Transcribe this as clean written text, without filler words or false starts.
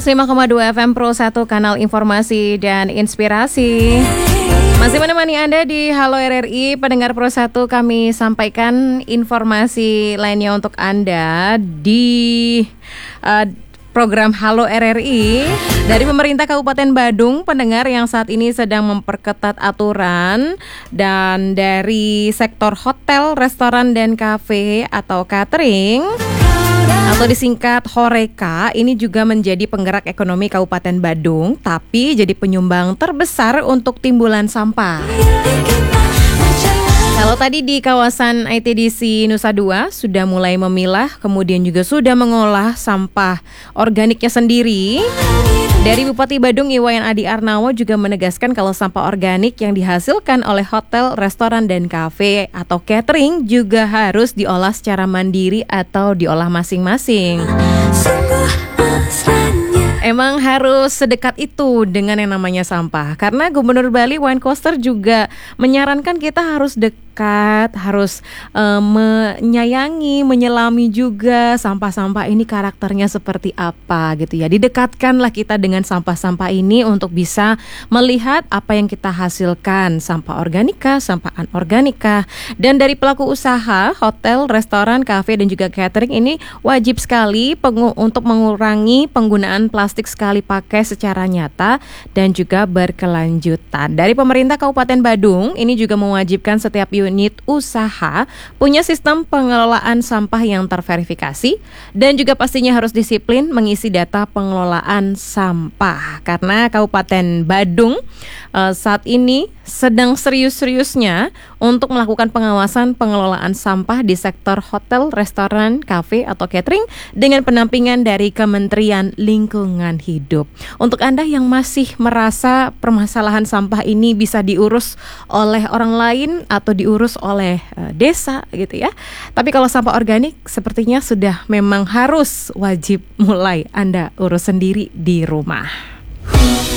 105,2 FM Pro 1, kanal informasi dan inspirasi. Masih menemani Anda di Halo RRI, pendengar Pro 1, kami sampaikan informasi lainnya untuk Anda di program Halo RRI dari pemerintah Kabupaten Badung, pendengar yang saat ini sedang memperketat aturan, dan dari sektor hotel, restoran dan kafe atau catering atau disingkat Horeca, ini juga menjadi penggerak ekonomi Kabupaten Badung, tapi jadi penyumbang terbesar untuk timbulan sampah. Kalau tadi di kawasan ITDC Nusa Dua sudah mulai memilah, kemudian juga sudah mengolah sampah organiknya sendiri. Dari Bupati Badung Iwayan Adi Arnawo juga menegaskan kalau sampah organik yang dihasilkan oleh hotel, restoran dan kafe atau catering juga harus diolah secara mandiri atau diolah masing-masing. Emang harus sedekat itu dengan yang namanya sampah, karena Gubernur Bali Wayne Koster juga menyarankan kita harus dekat, harus menyayangi, menyelami juga sampah-sampah ini karakternya seperti apa gitu ya. Didekatkanlah kita dengan sampah-sampah ini untuk bisa melihat apa yang kita hasilkan, sampah organika, sampah anorganika. Dan dari pelaku usaha, hotel, restoran, kafe dan juga catering ini wajib sekali untuk mengurangi penggunaan plastik sekali pakai secara nyata dan juga berkelanjutan. Dari pemerintah Kabupaten Badung ini juga mewajibkan setiap unit usaha punya sistem pengelolaan sampah yang terverifikasi dan juga pastinya harus disiplin mengisi data pengelolaan sampah, karena Kabupaten Badung saat ini sedang serius-seriusnya untuk melakukan pengawasan pengelolaan sampah di sektor hotel, restoran, kafe atau catering dengan pendampingan dari Kementerian Lingkungan Hidup. Untuk Anda yang masih merasa permasalahan sampah ini bisa diurus oleh orang lain atau diurus oleh desa gitu ya. Tapi kalau sampah organik sepertinya sudah memang harus wajib mulai Anda urus sendiri di rumah.